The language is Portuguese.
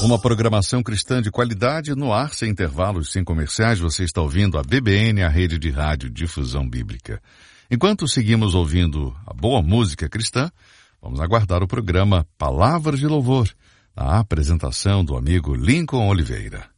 Uma programação cristã de qualidade no ar, sem intervalos, sem comerciais. Você está ouvindo a BBN, a rede de rádio Difusão Bíblica. Enquanto seguimos ouvindo a boa música cristã, vamos aguardar o programa Palavras de Louvor, a apresentação do amigo Lincoln Oliveira.